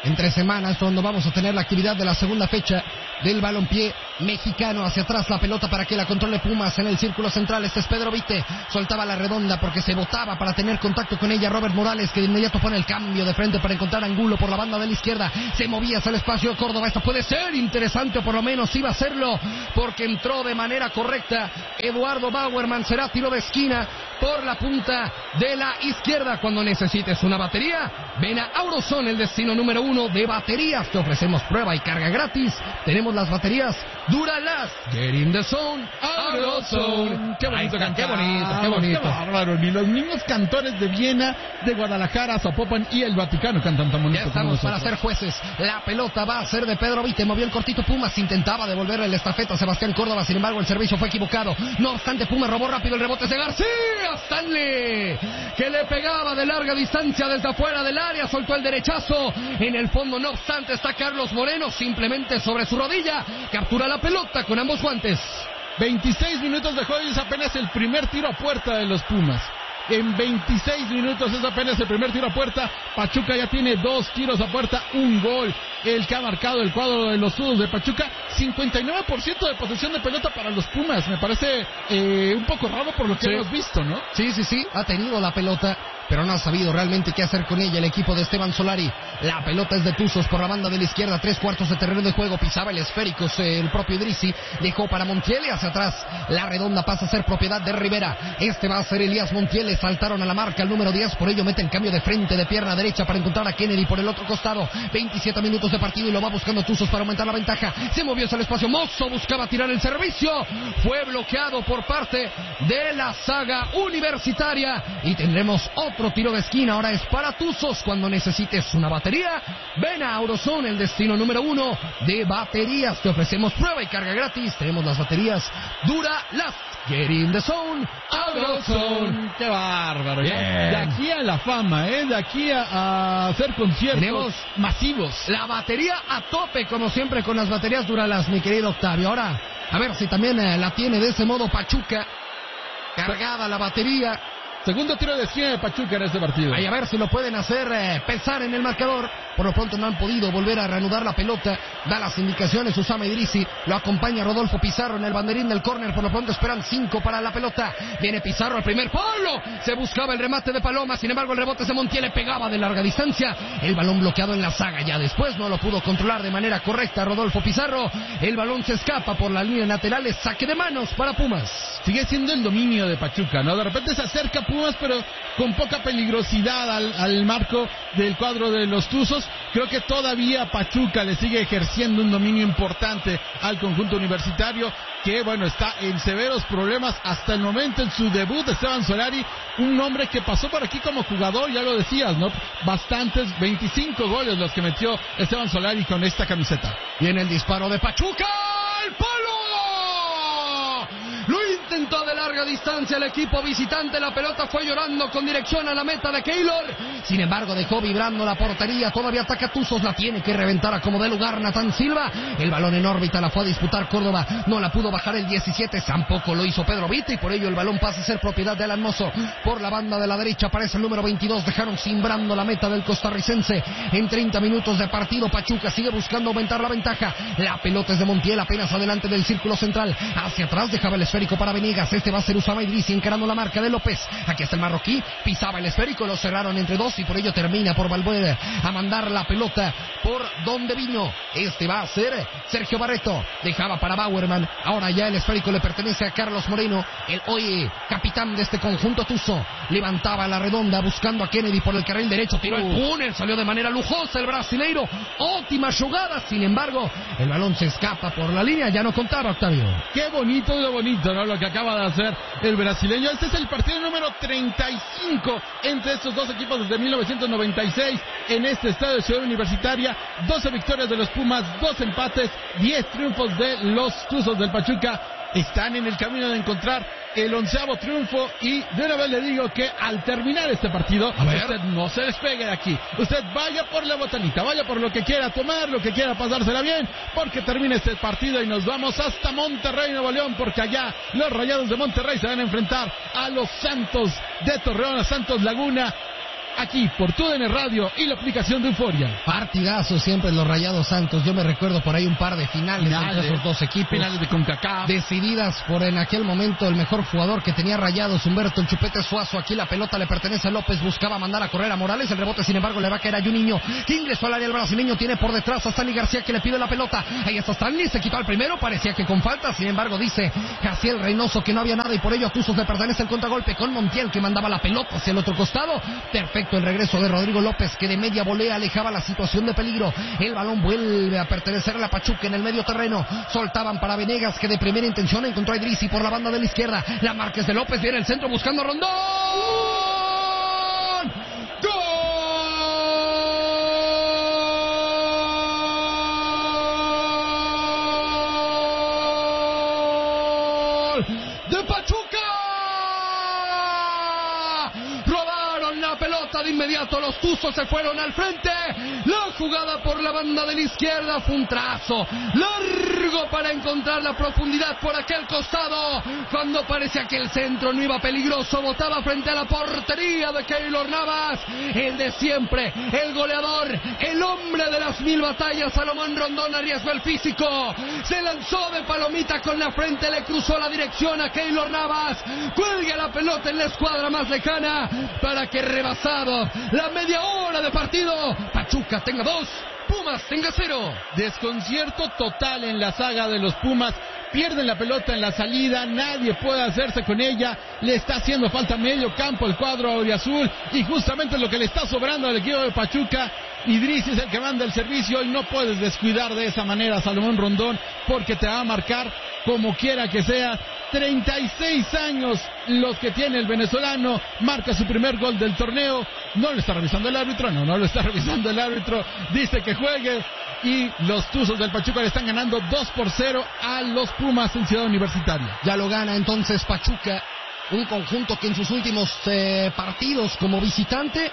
entre semanas, cuando vamos a tener la actividad de la segunda fecha del balompié mexicano. Hacia atrás la pelota para que la controle Pumas en el círculo central. Este es Pedro Vite, soltaba la redonda porque se botaba para tener contacto con ella Robert Morales, que de inmediato pone el cambio de frente para encontrar Angulo por la banda de la izquierda. Se movía hacia el espacio de Córdoba. Esto puede ser interesante, o por lo menos iba a serlo, porque entró de manera correcta Eduardo Bauerman. Será tiro de esquina por la punta de la izquierda. Cuando necesites una batería, ven a Auroson, el destino número 1 de baterías. Te ofrecemos prueba y carga gratis. Tenemos las baterías Duralast. Get in the zone, Auroson. Qué bonito, qué bonito. Qué bárbaro. Ni los mismos cantores de Viena, de Guadalajara, Zapopan y el Vaticano cantan tan bonito. Ya estamos para ser jueces. La pelota va a ser de Pedro Vite. Movió el cortito Pumas. Intentaba devolverle la estafeta a Sebastián Córdoba. Sin embargo, el servicio fue equivocado. No obstante, Pumas robó rápido el rebote de García. Stanley, que le pegaba de larga distancia desde afuera del área. Soltó el derechazo. En el fondo, no obstante, está Carlos Moreno simplemente sobre su rodilla. Captura la pelota con ambos guantes. 26 minutos de juego y es apenas el primer tiro a puerta de los Pumas. En 26 minutos es apenas el primer tiro a puerta. Pachuca ya tiene 2 tiros a puerta, un gol. El que ha marcado el cuadro de los Tuzos de Pachuca. 59% de posesión de pelota para los Pumas. Me parece un poco raro por lo que hemos visto, ¿no? Sí. Ha tenido la pelota, pero no ha sabido realmente qué hacer con ella el equipo de Esteban Solari. La pelota es de Tuzos por la banda de la izquierda. 3/4 de terreno de juego. Pisaba el esférico el propio Idrissi. Dejó para Montiel y hacia atrás la redonda pasa a ser propiedad de Rivera. Este va a ser Elías Montiel. Saltaron a la marca el número 10. Por ello meten cambio de frente de pierna derecha para encontrar a Kennedy por el otro costado. 27 minutos de partido y lo va buscando Tuzos para aumentar la ventaja. Se movió hacia el espacio. Mozo buscaba tirar el servicio. Fue bloqueado por parte de la saga universitaria. Y tendremos otro tiro de esquina. Ahora es para Tuzos. Cuando necesites una batería, ven a Auroson, el destino número 1 de baterías. Te ofrecemos prueba y carga gratis. Tenemos las baterías Duralast. Get in the zone, Auroson. Qué bárbaro. De aquí a la fama, de aquí a hacer conciertos tenemos masivos. La batería a tope, como siempre, con las baterías Duralast, mi querido Octavio. Ahora, a ver si también la tiene de ese modo Pachuca. Cargada la batería. Segundo tiro de esquina de Pachuca en este partido. Ahí a ver si lo pueden hacer pesar en el marcador. Por lo pronto no han podido volver a reanudar la pelota. Da las indicaciones Usama Idrissi. Lo acompaña Rodolfo Pizarro en el banderín del córner. Por lo pronto esperan 5 para la pelota. Viene Pizarro al primer palo. Se buscaba el remate de Paloma. Sin embargo, el rebote de Montiel le pegaba de larga distancia. El balón bloqueado en la saga. Ya después no lo pudo controlar de manera correcta Rodolfo Pizarro. El balón se escapa por las líneas laterales. Saque de manos para Pumas. Sigue siendo el dominio de Pachuca, ¿no? De repente se acerca Pumas, pero con poca peligrosidad al marco del cuadro de los Tuzos. Creo que todavía Pachuca le sigue ejerciendo un dominio importante al conjunto universitario, que bueno, está en severos problemas hasta el momento en su debut de Esteban Solari, un hombre que pasó por aquí como jugador, ya lo decías, ¿no? Bastantes, 25 goles los que metió Esteban Solari con esta camiseta. Viene el disparo de Pachuca, ¡al palo! Lo intentó de larga distancia el equipo visitante. La pelota fue llorando con dirección a la meta de Keylor. Sin embargo, dejó vibrando la portería. Todavía ataca Tuzos. La tiene que reventar a como de lugar Natán Silva. El balón en órbita la fue a disputar Córdoba. No la pudo bajar el 17. Tampoco lo hizo Pedro Vite. Y por ello el balón pasa a ser propiedad de Alan Mozo. Por la banda de la derecha aparece el número 22. Dejaron cimbrando la meta del costarricense. En 30 minutos de partido, Pachuca sigue buscando aumentar la ventaja. La pelota es de Montiel apenas adelante del círculo central. Hacia atrás dejaba el esférico para Venegas. Este va a ser Usama Idrissi encarando la marca de López. Aquí está el marroquí. Pisaba el esférico. Lo cerraron entre dos y por ello termina por volver a mandar la pelota por donde vino. Este va a ser Sergio Barreto. Dejaba para Bauerman. Ahora ya el esférico le pertenece a Carlos Moreno, el hoy capitán de este conjunto tuzo. Levantaba la redonda buscando a Kennedy por el carril derecho. Tiró el túnel. Salió de manera lujosa el brasileiro. Óptima jugada. Sin embargo, el balón se escapa por la línea. Ya no contaba, Octavio. Qué bonito, ¿no? Lo que acaba de hacer el brasileño. Este es el partido número 35 entre estos dos equipos desde 1996 en este estadio de Ciudad Universitaria. 12 victorias de los Pumas, 2 empates, 10 triunfos de los Tuzos del Pachuca. Están en el camino de encontrar el 11º triunfo y de una vez le digo que al terminar este partido, usted no se despegue de aquí. Usted vaya por la botanita, vaya por lo que quiera tomar, lo que quiera pasársela bien, porque termina este partido y nos vamos hasta Monterrey, Nuevo León, porque allá los Rayados de Monterrey se van a enfrentar a los Santos de Torreón, a Santos Laguna. aquí por TUDN Radio y la aplicación de Euforia. Partidazo siempre los Rayados Santos. Yo me recuerdo por ahí un par de finales entre esos dos equipos. Finales de CONCACAF. Decididas por en aquel momento el mejor jugador que tenía Rayados, Humberto el Chupete Suazo. Aquí la pelota le pertenece a López. Buscaba mandar a correr a Morales. El rebote, sin embargo, le va a caer a Juninho, que ingresó al área. El brasileño tiene por detrás a Stanley García, que le pide la pelota. Ahí está Stanley. Se quitó al primero. Parecía que con falta. Sin embargo, dice Jaciel Reynoso que no había nada y por ello a Tuzos le pertenece el contragolpe con Montiel, que mandaba la pelota hacia el otro costado. Perfecto el regreso de Rodrigo López, que de media volea alejaba la situación de peligro. El balón vuelve a pertenecer a la Pachuca en el medio terreno. Soltaban para Venegas, que de primera intención encontró a Idrissi por la banda de la izquierda. La Márquez de López viene el centro buscando a Rondón. ¡Gol de Pachuca! Robaron la pelota de inmediato, los Tuzos se fueron al frente. La jugada por la banda de la izquierda fue un trazo largo para encontrar la profundidad por aquel costado. Cuando parecía que el centro no iba peligroso, botaba frente a la portería de Keylor Navas. El de siempre, el goleador, el hombre de las 1000 batallas, Salomón Rondón, arriesgó el físico. Se lanzó de palomita con la frente, le cruzó la dirección a Keylor Navas. Cuelga la pelota en la escuadra más lejana para que, rebasado la media hora de partido, Pachuca tenga 2, Pumas tenga 0. Desconcierto total en la saga de los Pumas. Pierden la pelota en la salida, nadie puede hacerse con ella. Le está haciendo falta medio campo el cuadro auriazul, y justamente lo que le está sobrando al equipo de Pachuca. Idrissi es el que manda el servicio y no puedes descuidar de esa manera a Salomón Rondón, porque te va a marcar como quiera que sea. 36 años los que tiene el venezolano, marca su primer gol del torneo. No lo está revisando el árbitro, no lo está revisando el árbitro, dice que juegue, y los Tuzos del Pachuca le están ganando 2-0 a los Pumas en Ciudad Universitaria. Ya lo gana entonces Pachuca, un conjunto que en sus últimos partidos como visitante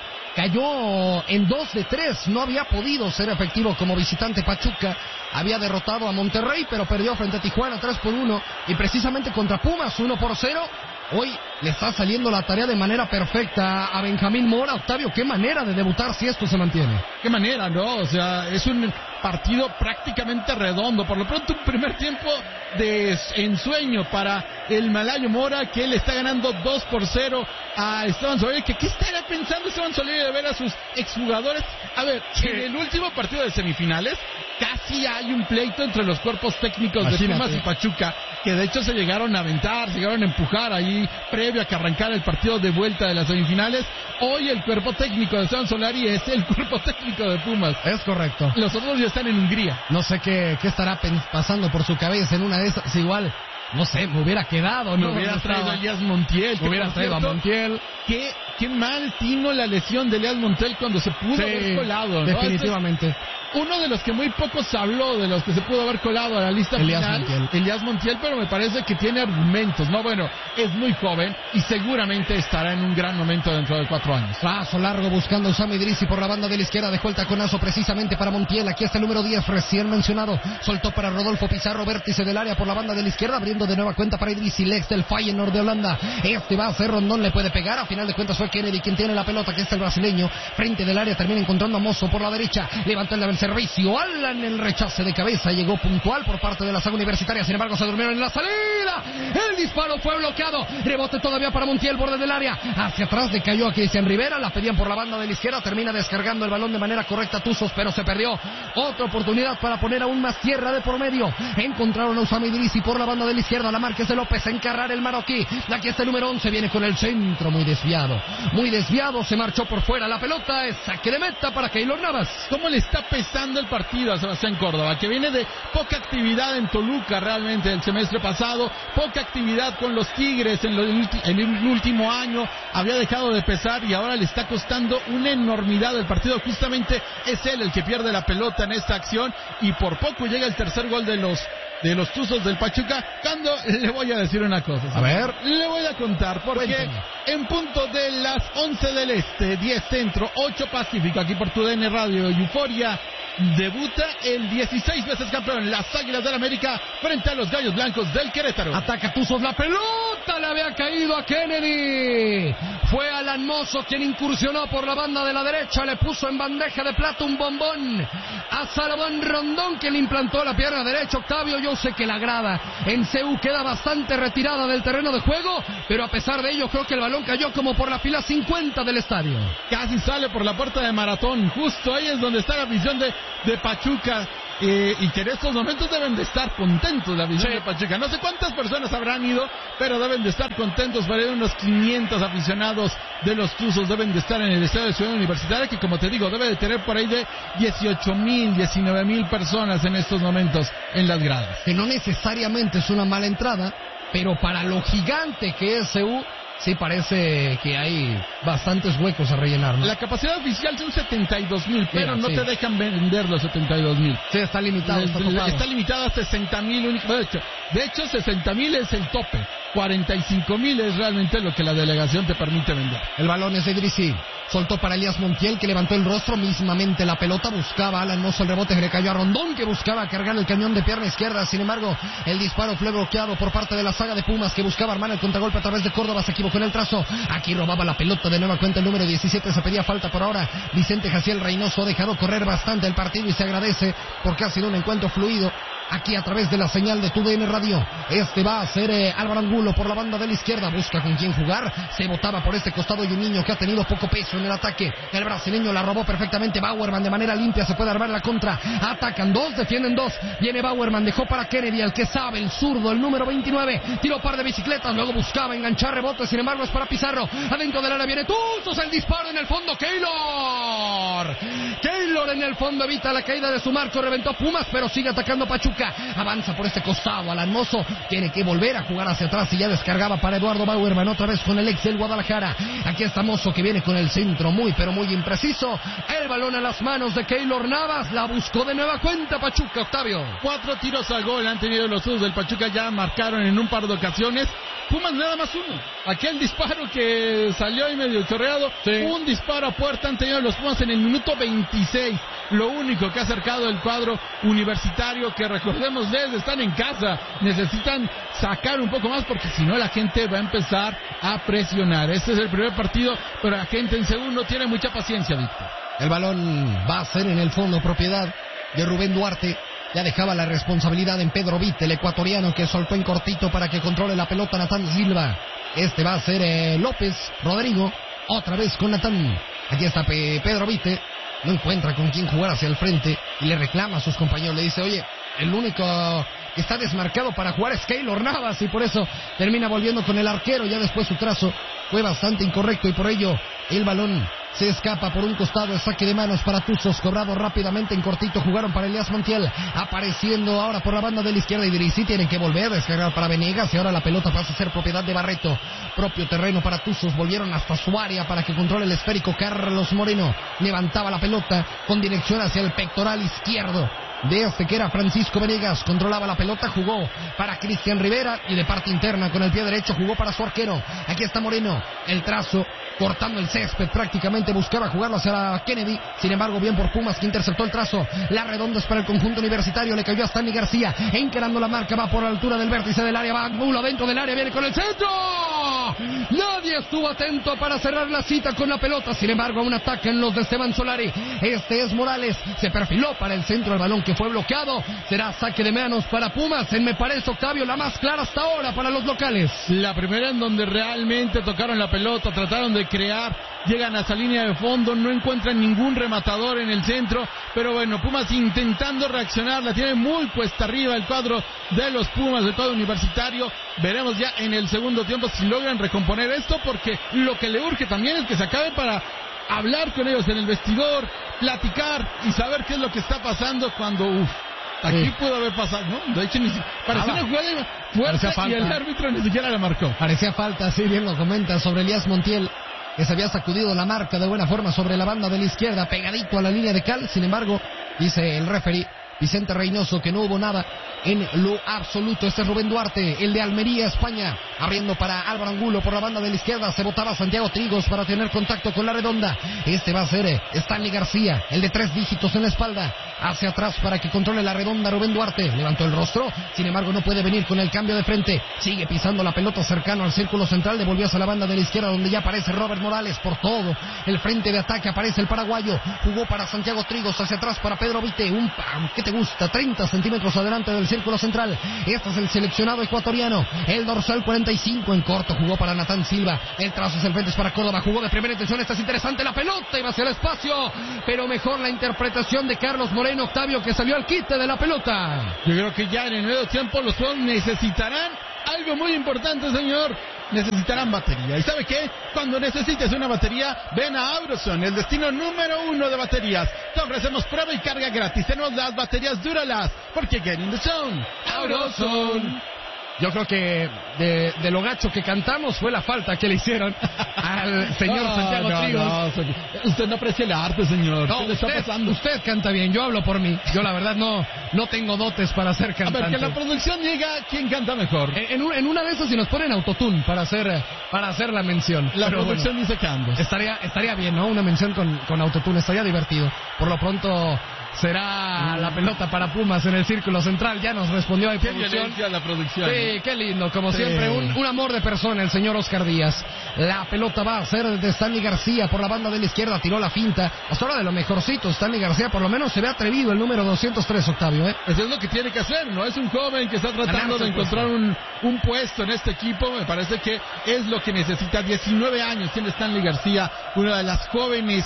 cayó en 2 de 3, no había podido ser efectivo como visitante. Pachuca había derrotado a Monterrey, pero perdió frente a Tijuana 3-1, y precisamente contra Pumas 1-0. Hoy le está saliendo la tarea de manera perfecta a Benjamín Mora. Octavio, qué manera de debutar si esto se mantiene. Qué manera, ¿no? O sea, es un partido prácticamente redondo. Por lo pronto, un primer tiempo de ensueño para el malayo Mora, que le está ganando 2-0 a Esteban Soler. ¿Qué estará pensando Esteban Soler de ver a sus exjugadores? A ver, en el último partido de semifinales casi hay un pleito entre los cuerpos técnicos de Pumas y Pachuca, que de hecho se llegaron a aventar, se llegaron a empujar ahí previo a que arrancara el partido de vuelta de las semifinales. Hoy el cuerpo técnico de Esteban Solari es el cuerpo técnico de Pumas. Es correcto. Los otros ya están en Hungría. No sé qué estará pasando por su cabeza en una de esas. Igual, no sé, me hubiera quedado, ¿no? Me hubiera traído a Elías Montiel. Me hubiera traído a Montiel. Qué mal tino la lesión de Elías Montiel cuando se pudo haber colado, ¿no? Definitivamente. Uno de los que muy pocos habló, de los que se pudo haber colado a la lista final, Elías Montiel, pero me parece que tiene argumentos, ¿no? Bueno, es muy joven y seguramente estará en un gran momento dentro de 4 años. Paso largo buscando a Usama Idrissi por la banda de la izquierda, dejó el taconazo precisamente para Montiel. Aquí está el número 10, recién mencionado. Soltó para Rodolfo Pizarro, vértice del área por la banda de la izquierda, abriendo de nueva cuenta para Idrissi, Lex del Feyenoord de Holanda. Este va a ser Rondón, le puede pegar. A final de cuentas fue Kennedy quien tiene la pelota, que está el brasileño. Frente del área termina encontrando a Mozo por la derecha. Levanta el servicio. Alan, el rechace de cabeza, llegó puntual por parte de la saga universitaria. Sin embargo, se durmieron en la salida. El disparo fue bloqueado. Rebote todavía para Montiel, borde del área. Hacia atrás le cayó a Cristian Rivera. La pedían por la banda de la izquierda. Termina descargando el balón de manera correcta Tuzos, pero se perdió. Otra oportunidad para poner aún más tierra de por medio. Encontraron a Usama Idrissi por la banda de la izquierda. La Márquez de López a encarrar el marroquí. Aquí está el número 11. Viene con el centro muy desviado. Muy desviado. Se marchó por fuera. La pelota es saque de meta para Keylor Navas. ¿Cómo le está pesando el partido a Sebastián Córdoba, que viene de poca actividad en Toluca realmente el semestre pasado, poca actividad con los Tigres en el último año, había dejado de pesar y ahora le está costando una enormidad el partido? Justamente es él el que pierde la pelota en esta acción y por poco llega el tercer gol de los Tuzos del Pachuca. Cuando le voy a decir una cosa, a ver, le voy a contar, porque cuéntame. En punto de las 11 del Este, 10 Centro, 8 Pacífico, aquí por TUDN Radio y Euforia, debuta el 16 veces campeón, las Águilas del América, frente a los Gallos Blancos del Querétaro. Ataca Tuzos, la pelota le había caído a Kennedy. Fue Alan Mozo quien incursionó por la banda de la derecha, le puso en bandeja de plata un bombón a Salomón Rondón, que le implantó la pierna derecha. Octavio, yo sé que la grada en CU queda bastante retirada del terreno de juego, pero a pesar de ello creo que el balón cayó como por la fila 50 del estadio. Casi sale por la puerta de Maratón, justo ahí es donde está la afición de Pachuca. Y que en estos momentos deben de estar contentos la afición de Pachuca. No sé cuántas personas habrán ido, pero deben de estar contentos. Por ahí unos 500 aficionados de los Tuzos deben de estar en el estadio de Ciudad Universitaria, que como te digo, debe de tener por ahí de 18,000, 19,000 personas en estos momentos en las gradas. Que no necesariamente es una mala entrada, pero para lo gigante que es CU, sí parece que hay bastantes huecos a rellenar, ¿no? La capacidad oficial son 72,000, pero no te dejan vender los 72,000. Sí, está limitado, está limitado a 60,000 únicos. De hecho, 60,000 es el tope. 45,000 es realmente lo que la delegación te permite vender. El balón es de Idrissi. Soltó para Elías Montiel, que levantó el rostro mismamente. La pelota buscaba a Alan Mozo, el rebote que le cayó a Rondón, que buscaba cargar el cañón de pierna izquierda. Sin embargo, el disparo fue bloqueado por parte de la saga de Pumas, que buscaba armar el contragolpe a través de Córdoba. Se equivocó en el trazo. Aquí robaba la pelota de nueva cuenta el número 17. Se pedía falta por ahora. Vicente Jaciel Reynoso ha dejado correr bastante el partido y se agradece porque ha sido un encuentro fluido. Aquí a través de la señal de TUDN Radio. Este va a ser Álvaro Angulo por la banda de la izquierda. Busca con quién jugar. Se botaba por este costado y un niño que ha tenido poco peso en el ataque. El brasileño la robó perfectamente. Bauerman de manera limpia se puede armar la contra. Atacan dos, defienden dos. Viene Bauerman, dejó para Kennedy, el que sabe, el zurdo, el número 29. Tiró par de bicicletas, luego buscaba enganchar rebotes. Sin embargo es para Pizarro. Adentro del área viene Tuzos, el disparo en el fondo. Keylor en el fondo evita la caída de su marco. Reventó Pumas, pero sigue atacando Pachuca. Avanza por este costado. Alan Mozo tiene que volver a jugar hacia atrás y ya descargaba para Eduardo Bauerman otra vez con el ex del Guadalajara. Aquí está Mozo, que viene con el centro muy pero muy impreciso. El balón a las manos de Keylor Navas. La buscó de nueva cuenta Pachuca. Octavio. 4 tiros a gol han tenido los Tuzos del Pachuca. Ya marcaron en un par de ocasiones. Pumas nada más uno. Aquel disparo que salió ahí medio chorreado. Un disparo a puerta han tenido los Pumas en el minuto 26. Lo único que ha acercado el cuadro universitario, que recordémosles, están en casa. Necesitan sacar un poco más porque si no la gente va a empezar a presionar. Este es el primer partido, pero la gente en segundo tiene mucha paciencia, Víctor. El balón va a ser en el fondo propiedad de Rubén Duarte. Ya dejaba la responsabilidad en Pedro Vite, el ecuatoriano, que soltó en cortito para que controle la pelota Natán Silva. Este va a ser López Rodrigo, otra vez con Natán. Aquí está Pedro Vite, no encuentra con quién jugar hacia el frente y le reclama a sus compañeros. Le dice, oye, el único que está desmarcado para jugar es Keylor Navas, y por eso termina volviendo con el arquero. Ya después su trazo fue bastante incorrecto y por ello el balón se escapa por un costado. El saque de manos para Tuzos, cobrado rápidamente en cortito. Jugaron para Elías Montiel, apareciendo ahora por la banda de la izquierda. Idrissi tienen que volver a descargar para Venegas y ahora la pelota pasa a ser propiedad de Barreto. Propio terreno para Tuzos, volvieron hasta su área para que controle el esférico. Carlos Moreno levantaba la pelota con dirección hacia el pectoral izquierdo de este que era Francisco Venegas. Controlaba la pelota, jugó para Cristian Rivera y de parte interna con el pie derecho jugó para su arquero. Aquí está Moreno, el trazo cortando el césped, prácticamente buscaba jugarlo hacia Kennedy. Sin embargo, bien por Pumas, que interceptó el trazo. La redonda es para el conjunto universitario, le cayó a Stanley García, encarando la marca, va por la altura del vértice del área, va Angulo dentro del área, viene con el centro. Nadie estuvo atento para cerrar la cita con la pelota. Sin embargo, un ataque en los de Esteban Solari. Este es Morales, se perfiló para el centro, el balón que fue bloqueado. Será saque de manos para Pumas, me parece, Octavio, la más clara hasta ahora para los locales. La primera en donde realmente tocaron la pelota, trataron de crear, llegan a esa línea de fondo, no encuentran ningún rematador en el centro, pero bueno, Pumas intentando reaccionar, la tiene muy cuesta arriba el cuadro de los Pumas, del cuadro universitario. Veremos ya en el segundo tiempo si logran recomponer esto, porque lo que le urge también es que se acabe para hablar con ellos en el vestidor, platicar y saber qué es lo que está pasando cuando aquí pudo haber pasado, ¿no? De hecho, parecía una jugada fuerte y el árbitro ni siquiera la marcó. Parecía falta, sí, bien lo comenta, sobre Elías Montiel, que se había sacudido la marca de buena forma sobre la banda de la izquierda, pegadito a la línea de cal. Sin embargo, dice el referee Vicente Reynoso que no hubo nada en lo absoluto. Este es Rubén Duarte, el de Almería, España, abriendo para Álvaro Angulo por la banda de la izquierda. Se botaba Santiago Trigos para tener contacto con la redonda. Este va a ser Stanley García, el de 3 dígitos en la espalda. hacia atrás para que controle la redonda Rubén Duarte. Levantó el rostro, sin embargo no puede venir con el cambio de frente. Sigue pisando la pelota cercano al círculo central, devolvió hacia la banda de la izquierda donde ya aparece Robert Morales por todo el frente de ataque. Aparece el paraguayo, jugó para Santiago Trigos, hacia atrás para Pedro Vite. ¿Qué te gusta? 30 centímetros adelante del círculo central. Este es el seleccionado ecuatoriano, el dorsal 45 en corto, jugó para Natán Silva. El trazo hacia el frente es para Córdoba, jugó de primera intención. Esta es interesante, la pelota iba hacia el espacio, pero mejor la interpretación de Carlos Moreno, Octavio, que salió al quite de la pelota. Yo creo que ya en el medio tiempo los jugadores necesitarán algo muy importante, señor. Necesitarán batería. ¿Y sabe qué? Cuando necesites una batería, ven a Auroson, el destino número 1 de baterías. Te ofrecemos prueba y carga gratis. Tenemos las baterías Duralast, porque get in the zone. Auroson. Yo creo que de lo gacho que cantamos fue la falta que le hicieron al señor Santiago Trigos. Usted no aprecia el arte, señor. No, usted canta bien, yo hablo por mí. Yo la verdad no tengo dotes para ser cantante. A ver, que la producción diga quién canta mejor. En una de esas si nos ponen autotune para hacer la mención. La producción dice que ambos. Estaría bien, ¿no? Una mención con autotune, estaría divertido. Por lo pronto será la pelota para Pumas en el círculo central. Ya nos respondió ahí producción. La producción. Sí, qué lindo, como siempre, un amor de persona el señor Oscar Díaz. La pelota va a ser de Stanley García por la banda de la izquierda, tiró la finta. Hasta ahora de lo mejorcito, Stanley García por lo menos se ve atrevido, el número 203, Octavio. Eso es lo que tiene que hacer, ¿no? Es un joven que está tratando de encontrar un puesto en este equipo. Me parece que es lo que necesita. 19 años tiene Stanley García, una de las jóvenes,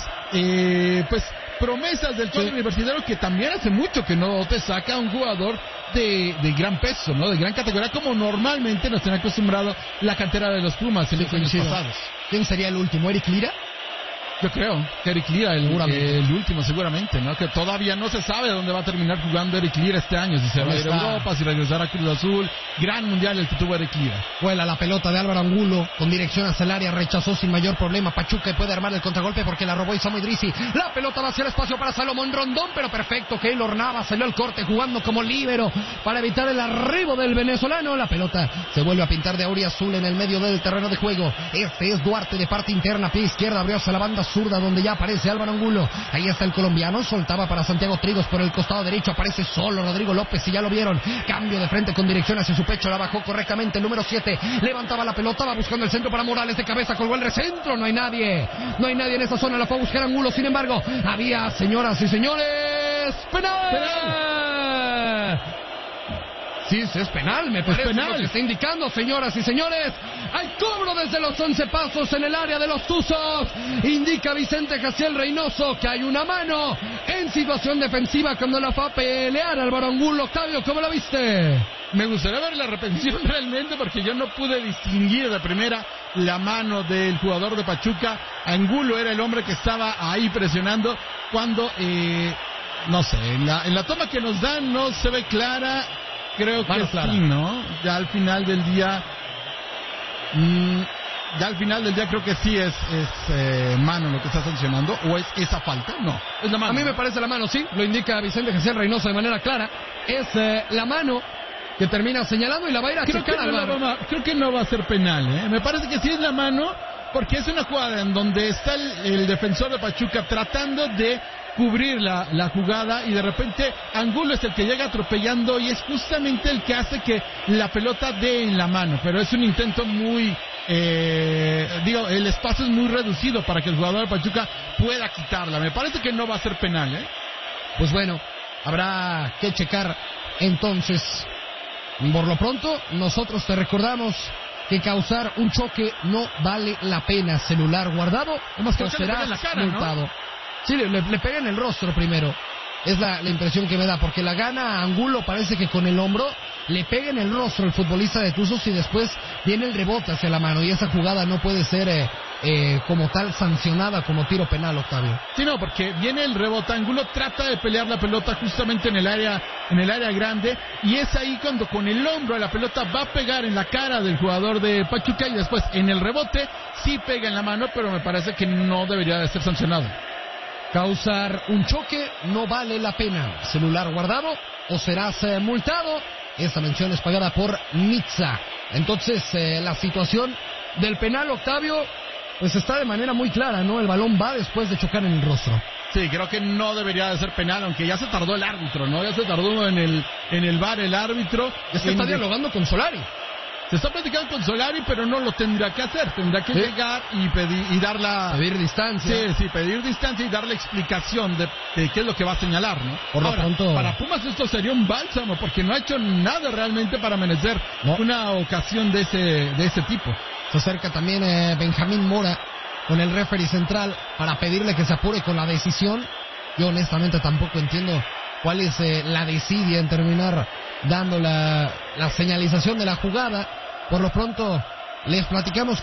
promesas del fútbol universitario, que también hace mucho que no te saca un jugador de gran peso, ¿no? De gran categoría, como normalmente nos tiene acostumbrado la cantera de los Pumas en los años pasados. ¿Quién sería el último? ¿Eric Lira? Yo creo que Eric Lira el último seguramente, ¿no? Que todavía no se sabe dónde va a terminar jugando Eric Lira este año, si se va a ir a Europa, si regresará a Cruz Azul. Gran mundial el que tuvo Eric Lira. Vuela la pelota de Álvaro Angulo con dirección hacia el área, rechazó sin mayor problema Pachuca y puede armar el contragolpe porque la robó Isamu Idrisi. La pelota va hacia el espacio para Salomón Rondón, pero perfecto, Keylor Navas salió al corte jugando como líbero para evitar el arribo del venezolano. La pelota se vuelve a pintar de aurea azul en el medio del terreno de juego. Este es Duarte de parte interna, pie izquierda, abrió hacia la banda zurda donde ya aparece Álvaro Angulo. Ahí está el colombiano, soltaba para Santiago Trigos por el costado derecho, aparece solo Rodrigo López y ya lo vieron. Cambio de frente con dirección hacia su pecho, la bajó correctamente el número 7, levantaba la pelota, va buscando el centro para Morales de cabeza, colgó el recentro, no hay nadie en esa zona, la fue a buscar Angulo, sin embargo, había, señoras y señores, penal. Sí, es penal, me parece penal. Lo que está indicando, señoras y señores. Hay cobro desde los 11 pasos en el área de los Tuzos. Indica Vicente Jaciel Reynoso que hay una mano en situación defensiva cuando la fue a pelear Álvaro Angulo. Octavio, ¿cómo la viste? Me gustaría ver la repetición realmente, porque yo no pude distinguir de primera la mano del jugador de Pachuca. Angulo era el hombre que estaba ahí presionando cuando, no sé, en la toma que nos dan no se ve clara. Creo que sí, ¿no? Ya al final del día creo que sí es mano lo que está sancionando, o es esa falta. No, es la mano. A mí me parece la mano, sí, lo indica Vicente Jaciel Reynoso de manera clara. Es la mano que termina señalando y la va a ir a checar. Creo que no va a ser penal, ¿eh? Me parece que sí es la mano, porque es una jugada en donde está el defensor de Pachuca tratando de cubrir la jugada, y de repente Angulo es el que llega atropellando y es justamente el que hace que la pelota dé en la mano, pero es un intento muy el espacio es muy reducido para que el jugador de Pachuca pueda quitarla. Me parece que no va a ser penal, ¿eh? Pues bueno, habrá que checar entonces. Por lo pronto, nosotros te recordamos que causar un choque no vale la pena. Celular guardado o serás multado. ¿No? Sí, le pega en el rostro primero. Es la impresión que me da, porque la gana Angulo parece que con el hombro le pega en el rostro el futbolista de Tuzos y después viene el rebote hacia la mano, y esa jugada no puede ser como tal sancionada como tiro penal, Octavio. Sí, no, porque viene el rebote, Angulo trata de pelear la pelota justamente en el área grande, y es ahí cuando con el hombro la pelota va a pegar en la cara del jugador de Pachuca, y después en el rebote sí pega en la mano, pero me parece que no debería de ser sancionado. Causar un choque no vale la pena. Celular guardado o serás multado. Esta mención es pagada por Nitza. Entonces, la situación del penal, Octavio, pues está de manera muy clara, ¿no? El balón va después de chocar en el rostro. Sí, creo que no debería de ser penal, aunque ya se tardó el árbitro, ¿no? Ya se tardó en el VAR el árbitro. Ya se está dialogando con Solari. Se está platicando con Solari, pero no lo tendrá que hacer. Tendrá que llegar y pedir distancia. Sí, pedir distancia y dar la explicación de qué es lo que va a señalar, ¿no? Por lo pronto, para Pumas esto sería un bálsamo, porque no ha hecho nada realmente para merecer una ocasión de ese tipo. Se acerca también Benjamín Mora con el referee central para pedirle que se apure con la decisión. Yo honestamente tampoco entiendo cuál es la desidia en terminar dando la señalización de la jugada. Por lo pronto les platicamos